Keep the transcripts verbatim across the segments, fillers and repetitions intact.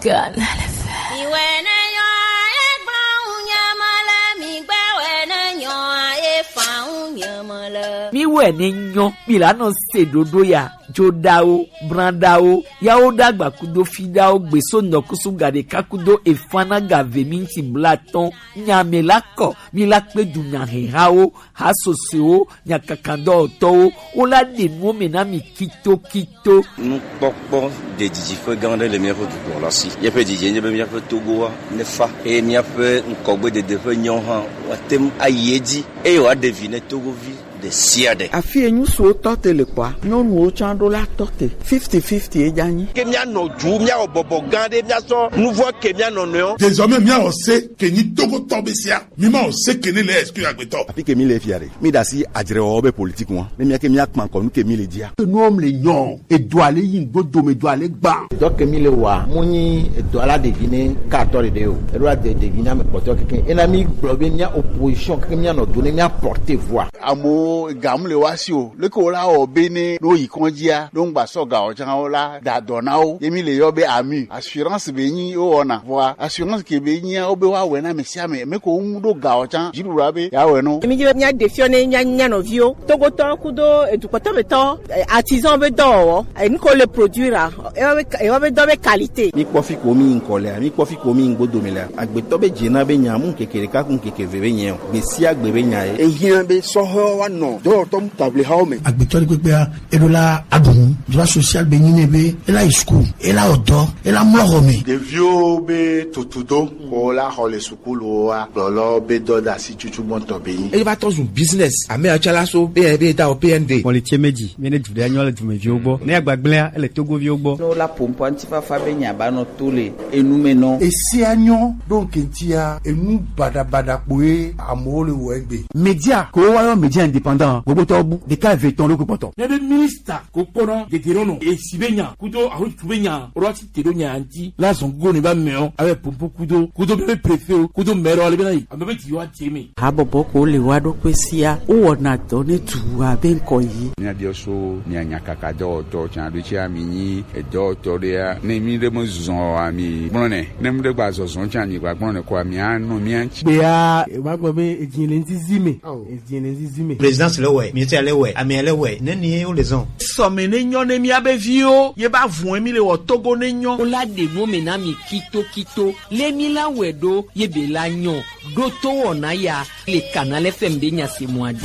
Canal F M. Mi wene nyo milano sedodo ya jodao brandao yao dagba kudo fidao gbeso nokusu gade kakudo efana gave minti blaton nyamelako milakpe dunya hao hasoseo nyakakando to ola de no mena mi kito kito npokpo de dijifo gande le miafo pour la si ya pe dijie be miafo togo ne fa e miafo nkogbe de de fe nyon han watem ayedi e wa deviner togo vi de siade afie nyu so tote le kwa nyonu o chando la tote fifty fifty e jani ke mia no ju mia obobo gande mia so nouveau ke mia no no désormais mia on sait que ni togo tobesia mi ma on sait que ne le excuse agbeto api ke mi le fiare mi dasi adire obe politique wa me mia ke mia kman ko nu ke mi le dia nous homme les yon et doit aller yin godo me doit aller gba donc ke mi le wa muni doit la deviner quatorze de o e doit deviner me porter quelqu'un et ami problème mia opposition que mia no donner mia porter voix amo gamle wasio le ko la obene no yikonjia don gba so ga o chan o la da donao yemi le yo be ami assurance be yin o ona voa assurance ke be yin o be wa we na me sia me me ko un do ga o chan jirura be ya we no yemi je nya defione nya nya no vio togo to kudo edukoto be to artisan be do e ni ko le produire e wa be do be qualité mi kofi ko mi nkole mi kofi ko mi ngodo me la agbeto be jina be nya mu kekere ka kun kekeve be yen be si agbe be nya e yin be so ho wa no do to table ha o me agbetori pe pe edola adun droit social be yin be ela school ela odo ela mlo me de vieux be totudo ko la ho le school o a lolo be do da si chuchu bon to be yin e ba to sun business ame achala so be be da o P N D politie meji me ne jude anyo du me vi ogbo ne agbagble ele togo vi ogbo no la pompo antifa fa be nya ba no tole enu me no e si anyo donc ntia enu bada bada poe amole wo egbe media ko wa yo media indépendant gogo to bu de ka veton lo ko poto ne be minister ko kono de terono e sibenya kudo aho tubenya orati teronya anti la son go ne ba meo avec pompo kudo kudo be préfet kudo mero le benai ambe ti wa temi ha bobo ko le wa do kwesia o wona to ne tu wa ben ko yi ni adio so ni anyaka ka do to chan do chi ami ni e do to dia ne mi de mo zon ami brone ne mo de gba zon chan ni gba brone ko ami anu mi anchi be ya e ba gbo be ejin le zime ejin le zime présidence le ouais ministère le ouais ami le ouais ne ni o les on so me ne nyon ne mi abevio ye ba vun mi le wo togo ne nyon o la de mo me na mi kito kito le mi la wedo ye be la nyon do to ona ya le Canal F M de nya se moadi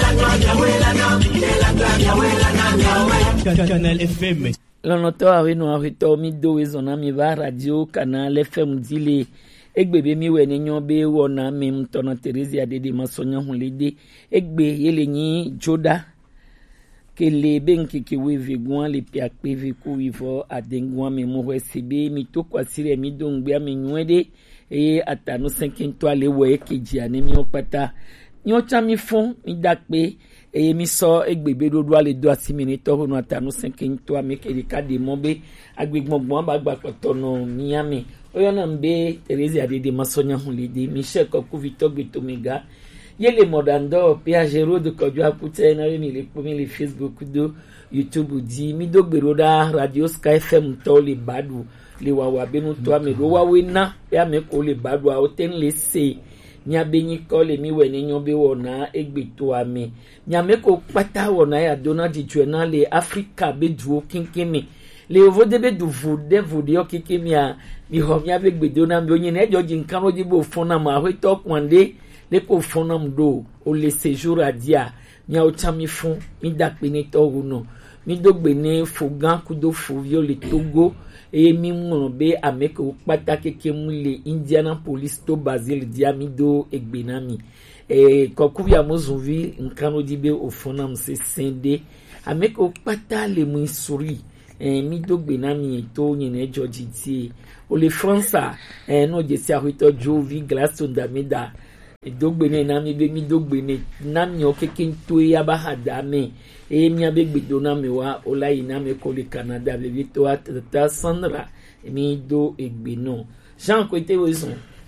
Canal F M l'onoto avino avito mi do ezona mi va radio Canal F M dile egbebe mi we ne nyon be wona mi mtono Teresa de masonya hulede egbe yele nyi joda kele benki ki we vigwan le piakpe viku vivo adengwan me mo resibe mi to kwasire mi dongbe mi nwede e atanu cinquante le we keji ani mi opata nyo chami fon mi dakpe e mi so egbebe do do le do asimini to no atanu cinquante me kele ka de mobe agbegbogbon ba gba kotono miami oyo na mbe Teresa de masonya hulede Michel Kokuvito Gbetomega yele modando pia jero de kojo apute na mi le pomi le Facebook do YouTube di mi do gberoda radio Sky F M to le badu le wawa benu to ame do wa wena ya me ko le badu a o ten le se nya benyi ko le mi we ni nyon be wona egbe to ame nya me ko pata wona ya Donald Juena le Africa be duo kinkimi le vode be du vode vode o kinkimi a mi ho nya be gbe Donald be onye na ejo ji nkan o ji bo fona ma ho to kwande le ko fonam do o le séjour a dia mi a chami fon mi dakpe ni to runo mi dogbe ni fogan kudo fovio le Togo e mi mo be ameko pata keke mu le Indianapolis to Basile dia mi do egbenami e kokubi amozunvi nkano dibe o fonam se sende ameko pata le mu suri e mi dogbe nami to nyene George ti o le França e no je si arito Jovi Glason Dameda dogbe ne na mi be mi dogbe ne na mi o keke to ya ba hadame e mi abegbe do na mi wa ola ina me ko le Canada be to atata Sandra mi do egbe no Jean ko te wezon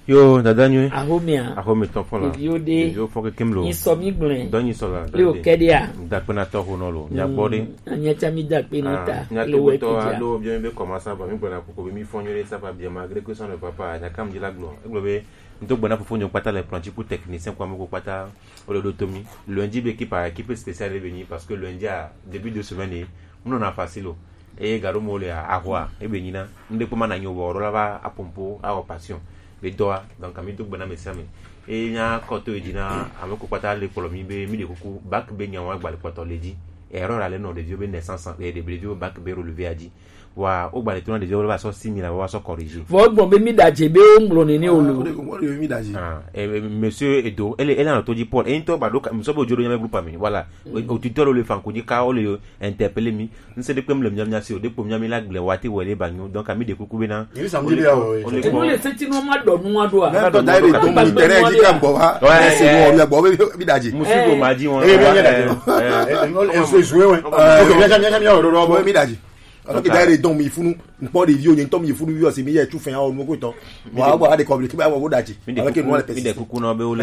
Yo, Dadanu. Ahomia. Ahome ton fond là. Yo de. Yo faut que kemlo. Ni somi glen. Donyi sola. Leo kedia. Dakpena to honolo. Nya body. Anya chami dakpena ta. Nya to to alo bien be commencer ba mi bona ko bi mi fonyo ça va bien malgré que son le papa nya kam di la glo. Globe nto bona pour fonyo pata les planches pour technicien quoi mo pata olodotomi. Lundi be équipe équipe spéciale venir parce que lundi a début de semaine on en a facile. E garo mole a ahwa e benina nde ko mana nyo woro la ba apompo a passion be doa donc ami to gbana mesame e nya koto ejina ameko kwata le polomi be mi de kuku back be nya wa gbale kwato leji erreur ale no de dio be naissance e de dio back be relevé adi wa o gbale to na de dio ba so six mille wa so corriger vo bon be mi daje be o mlo ni olu mi daje ah e monsieur Edo ele ele na to di Paul e to ba do so bo joro nya groupe ami voilà o tuteur le fan ko di ka o le interpeller mi nse de pem le mnya si o de pom nya mi la gle wati wele banyo donc ami de kuku be na il samedi ya o e no le seti no ma do nu ado a do dai do mi tere ji kan bo ha e se bo mi gbo be mi daje musigo ma ji won e mi daje e so jouer won o mi jam jam ya o ro bo mi daje alors que d'ailleurs donc mi funu npo de vieux ntom mi funu vieux c'est mi ya tu fin o mo ko to wa wa de compliqué ba wo daji alors que moi le mi de kuku no be o le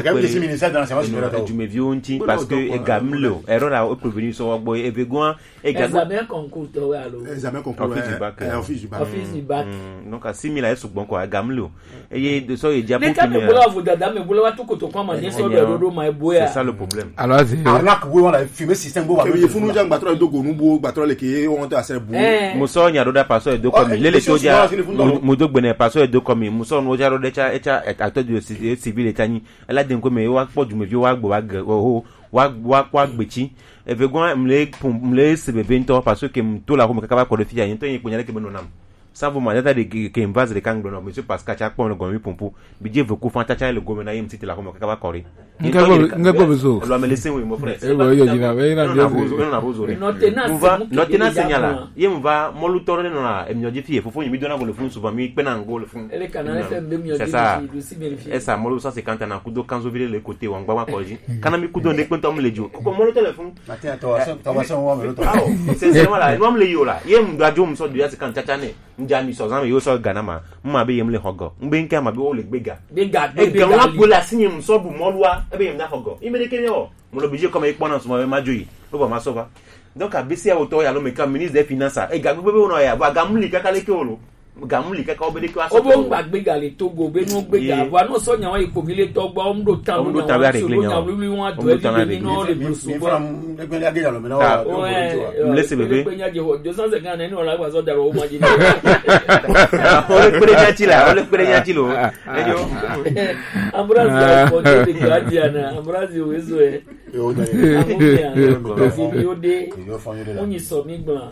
pere du me vieux nti parce que e gamlo erreur a prévenir so wa boy e begoin e examen concours to wa lo examen concours office du bac office du bac office du bac donc à six mille a so bon ko gamlo e ye de so e dia pour que me bola vous dada me bola to ko to kwa ma ni so de rodo my boy c'est ça le problème alors c'est arnaque oui on a fumé système bo wa mi funu jang batro do go nu bo batro le ke on to aser bu muso nya roda paso e do komi lele toja mudo gbene paso e do komi muso no ja roda cha echa acteur de civil etani ala den ko me wa poju me vi wa gbo wa o wa wa kwa gbechi e ve gwa mle mle sebebe nto paso ke mto la ko me kaka ko de fia yin to yin kunyale ke benonam ça vous m'avez dit que invase les kangs non monsieur Pascal chaque point le gomi pompo bidje veku fanta cha le gomi na yim titi la ko me kaka kori ngako bezo lo me laisser oui mon frère e bo yo jina we na bien non na bozo no tenance no tenance senyala yim va molu tore no na emnyo ji fie fofo yimi dona go le fun souvent mi pe na ngo le fun ele canal F M deux c'est ça esa molu cent cinquante na kudo kanzo vile le côté wangba wa koji kana mi kudo ne kwento mo lejo ko molu téléphone matin to to wa so wa me to c'est c'est voilà no mo le yo la yim do mo so do ya cinquante chacha ne njami so zan yo so gana ma mma be yim le hogo mgbe nke ma be o le gbega gbega gbega la pola sinye mso bu molwa ebe yim na hogo imede kene o mo lo bije comme ipona so ma joyi o ba ma so ba donc abisi a auto ya lo me ka ministre des finances e gagbe be no ya ba gamuli kaka le ke olo gamuli kaka obede ke aso obo gba gbega le Togo be no gbega wa no so nya wa ikomi le togba o mdo tan o mdo tan wa regle nya o mdo won do e bi no le busu bo egbe ya geja lo me na wa o mlese bebe pe nya je ho deux cent cinquante ni o la gba so daro o ma ji o le pere nya chila o le pere nya chilo ejo ambrazi ko de gadiana ambrazi wezo e yo de yo de oni so mi gba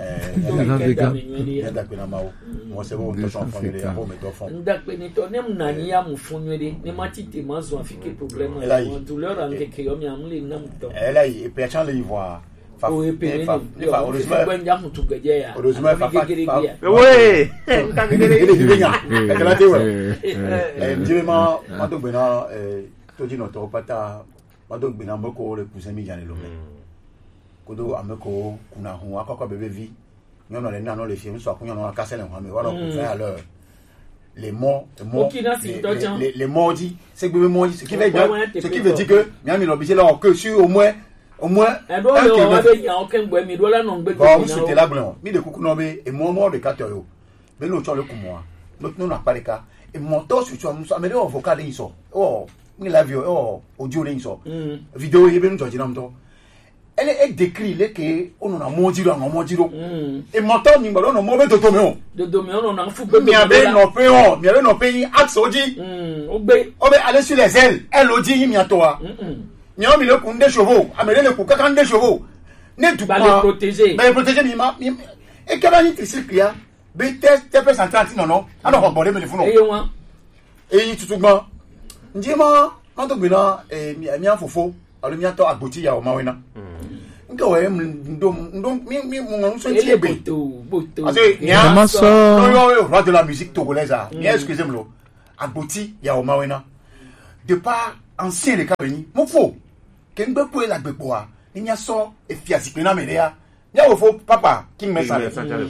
eh da pe na ma o mo se bo to son fonyo ya ho me do fon ndakpe ni to ne mnani ya mfonyo de ne matite mazo afike problème on douleur en que yo mi amle nam to elle est pe chan le ivoire fa o pe fa fa heureusement ben ya mutu gaje ya heureusement fa fa oui ele vivre nya e kala te we eh ndima ma do bena eh to di no to pata ma do bena mo ko le cousin mi jane lo me kodo ameko kuna hu akoko bebe vi nyono le nano le film so akunya no akase le hwame wala ko fa alors les morts les, les, les, les mordis c'est que les mordis ce qui veut dire ce qui veut dire que miami l'obligé là que sur au moins au moins un kilomètre bon c'était là blanc mi de coucou no be et moi mort de quatre yo be no cho le ku moi donc non na pas le cas et monto sur toi nous améliorer au vocal ils sont oh ni la vidéo oh audio ils sont vidéo y be nous jina mto elle est décrit les que on a mondiro on mondiro et monto ni ngalo no mo be toto me o de domi on a fu be mi abe no pe o mi abe no pe axe oji ogbe obe aller sur les ailes elle oji mi atoa mi o mi le kun de chevaux amele le ku kaka de chevaux ne du pas les protéger mais protéger mi ma et que ba ni tricycle ya be test te percentage non non ana ko bode me le fu no e won e yi tutugba ndima ma to gbe na e mi afofo alo mi ato agboti ya o ma wena nko we ndo ndo mi mi mo so ti ebe ase nya so no yo yo de la musique togolaise ni excusez-moi agboti ya o ma wena de pas ancien le kabeni mo fo ke ngbe po la gbepo a ni nya so e fi asipena me ya nya wo fo papa king mesa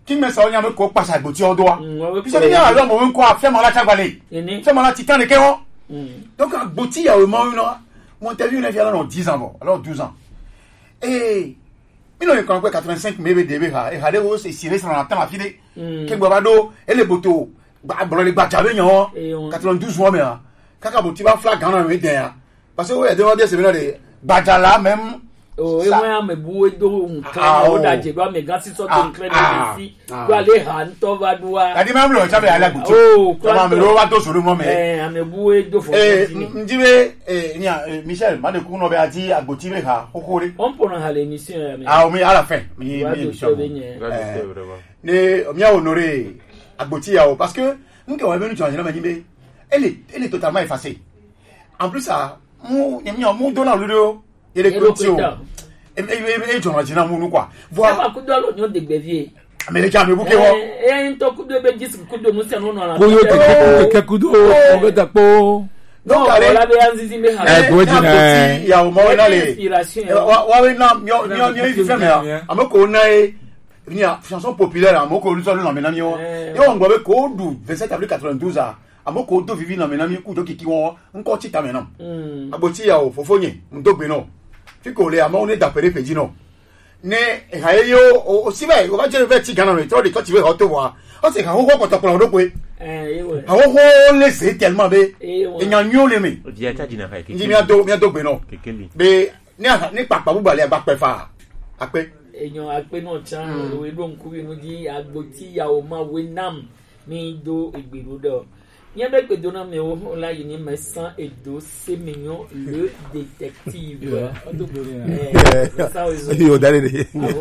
Qui me sort un peu passe à Gauthier au doigt. Puis ça vient alors mon quoi faire mon la chavalé. Faire mon la titan de Kéron. Donc à Gauthier il y a au moins une mon interview il y a dix ans alors douze ans. Et il y a quand quatre-vingt-cinq mais D B et Hadé c'est ciré sur la temps à filer. Kembabado et les botos. Bah les bataille non. quatre-vingt-douze mois mais kaka Gauthier va flag dans le derrière. Parce que ouais demandé c'est venir de Badala même. Oh, et moi, me boué d'eau, on crée, on a dit, mais quand c'est sorti, on crée ici, tu vas aller à Antovadoua. T'as dit même le j'avais à la boutique. Oh, comment me l'eau sur le moment. Eh, me boué d'eau. Eh, m'dit, eh, nia, Michel, m'a de coup, on va dire à Gauthier, ha, au on peut en aller l'émission. Ah, mais à la fin. Mais, mais, on a honoré à Gauthier, parce que, nous, quand on est venu changer, on m'a dit, mais, elle est, elle est totalement effacée. En plus, ça, mon, il y a mon donné le dos. Et les clôtures. Et et tu en as dit non nous quoi. Voilà. Coup de l'oignon de Bévier. Américain me bouquet. Et un coup de Bévier, coup de Moussa non non. Coup de coup de on va tapo. Donc allez. Voilà bien zizi mais. Eh godina. Il y a au moins là les. Wa wa na mio mio mio il fait mais. Amoko na e ni chanson populaire amoko lu so lu na menami yo. Yo on gbe ko du vingt-sept avril quatre-vingt-douze a. Amoko do vivi na menami ku do kiki won nko ti ta menam. Aboti ya o fofonye ndogbe no. Fiko le ama on est d'après pédi non. Ne hayo o sibe o ba je ve ti gana no to de to ti ve ho to wa. O se ka ho ko to polo do pe. Eh we. Ha ho le se tellement be. E nyan yo le mi. O di ata jina fa ke. Ndi mi ado mi ado gbe no. Kekeli. Be ni ni papa bu bale ba pe fa. Ape. Eyan ape no chan o we do nku bi no di agboti ya o ma we nam mi do egbero do. Bien belle que donnant mais là il y a médecin et dossier mignon le détective. Ça aussi. Yo d'aller.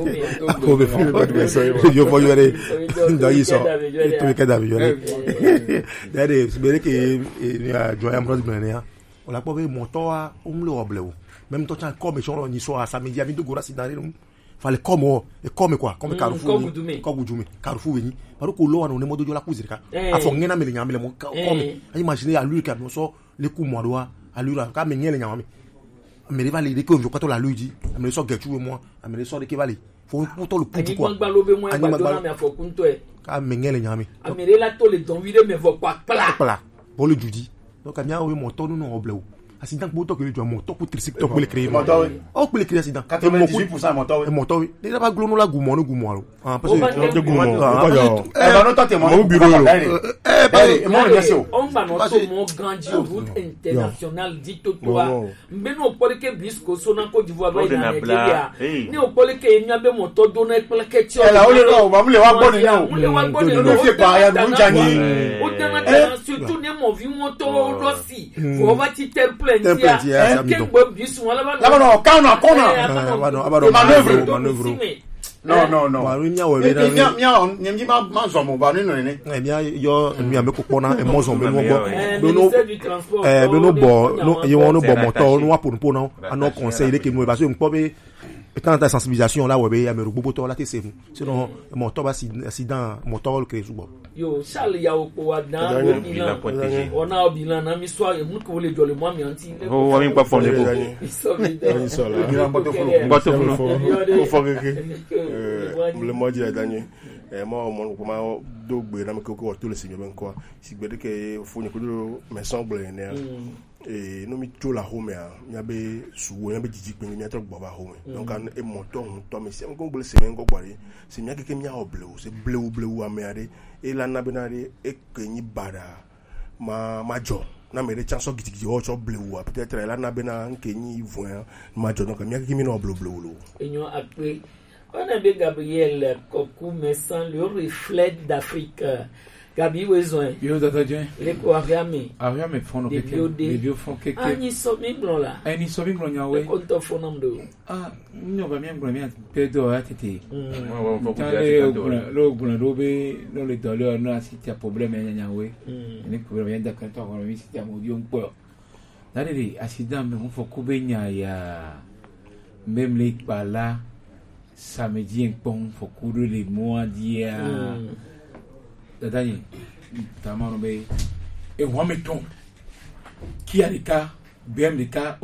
Ko be fu yo fo yo re. Ndo yi so. To ke da bi yo re. D'aller se bere que ni a joya mros bene ya. On la po be moto a um le oble o. Même to chan comme son ni so a samedi ami do gora si dans fallait comme et comme quoi comme Carrefour comme Djoumi Carrefour veni parce que lo on est modo la cousine a fo ngena mele nyamele mo comme imaginer à lui ka so le coup moi doa à lui ka me nyele nyamame me va le ko ko to la lui dit me so getu moi me so de ke vale fo ko to le coup quoi ani magba me fo kunto e ka me nyele nyame amere la to le don vide me fo kwa pla pla pour le judi donc amia o mo to no oble accident pour que le jomo to pour tricycle pour le créer oh pour le créer accident quatre-vingt-dix-huit pour cent moto et moto il n'a pas glono la goumo no goumo ah parce que de goumo pas yo eh ba no to te mo bureau eh ba mo le so on va no to mo grandi route internationale dit to toi mbeno pole ke bisco so na Côte d'Ivoire ba ina Nigeria ni o pole ke nya be moto do na pele ke ti o la o le ro ba mule wa gbo ni na mule wa gbo ni no se pa ya nu jani o de na surtout ne mo vi moto rosi fo va ti ter Templetia, che buon bismo la va no kauna kona va no va no manœuvre manœuvre non non non ba nya we na mia mia nyemji ma ma zo mo ba ni no ni eh mia yo mi ameko pona e mo zo be mo bo do no eh do no bo no yo no bo moto no wa pour pour no ano conseil que nous parce que npo be étant ta sensibilisation là ouais ya me rubo to la te c'est sinon moto ba accident moto le que subo yo Charles ya o wa dan ona obila na mi so e mu ko le jole mo mi anti o wa mi pa fon le ko so mi da so la mi moto fo moto fo o fo ke euh le mo di dernier eh mo mo ko ma do gbe na me ko ko to le sinyo ben ko si gbe de ke fo ni ko do me semble ne et no mi to la home ya nya be suwo nya be jiji pe mi ato gbo ba home donc an e moto on to me se ko gbe se men ko gbare se nya ke mi a obleu se bleu bleu ameade e la na benare e kenyi bara ma majo na me de chanso gitigi o cho bleu peut-être la na bena kenyi voin majo donc mi ke mi no bleu bleu lo enyo après on a be Gabriel Kokou Messan le reflet d'Afrique. Gabi Wezon. Yo dadadien. Les quoi Ariame. Ariame font nos quelques. Les vieux font quelques. Ah ni somi blanc là. Ah ni somi blanc ya ouais. Compte fond nom de. Ah ni on va bien blanc bien pedo a tete. Mm. Le blanc robe dans le dollar non si tu as problème ya ya ouais. Ni problème ya d'accord toi on si tu as modi on peut. Dale accident mais on faut couper nya ya même les là samedi un pont faut courir les mois dia. Dadani, tamano be e wa meton qui a des cas B M des cas